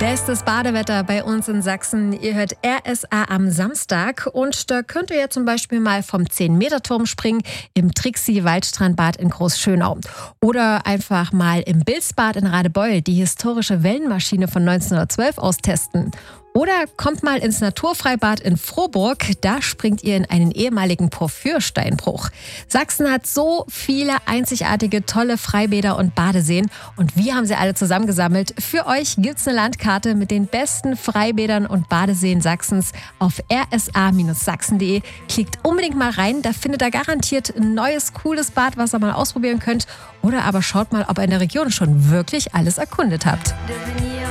Bestes Badewetter bei uns in Sachsen. Ihr hört RSA am Samstag und da könnt ihr ja zum Beispiel mal vom 10-Meter-Turm springen im Trixie-Waldstrandbad in Großschönau. Oder einfach mal im Bilsbad in Radebeul die historische Wellenmaschine von 1912 austesten. Oder kommt mal ins Naturfreibad in Frohburg, da springt ihr in einen ehemaligen Porphyrsteinbruch. Sachsen hat so viele einzigartige, tolle Freibäder und Badeseen und wir haben sie alle zusammengesammelt. Für euch gibt's eine Landkarte mit den besten Freibädern und Badeseen Sachsens auf rsa-sachsen.de. Klickt unbedingt mal rein, da findet ihr garantiert ein neues, cooles Bad, was ihr mal ausprobieren könnt. Oder aber schaut mal, ob ihr in der Region schon wirklich alles erkundet habt.